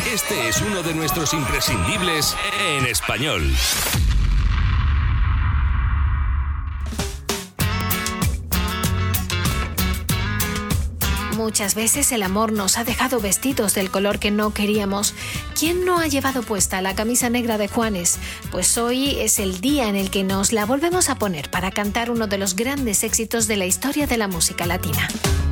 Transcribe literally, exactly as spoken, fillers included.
Este es uno de nuestros imprescindibles en español. Muchas veces el amor nos ha dejado vestidos del color que no queríamos. ¿Quién no ha llevado puesta la camisa negra de Juanes? Pues hoy es el día en el que nos la volvemos a poner para cantar uno de los grandes éxitos de la historia de la música latina.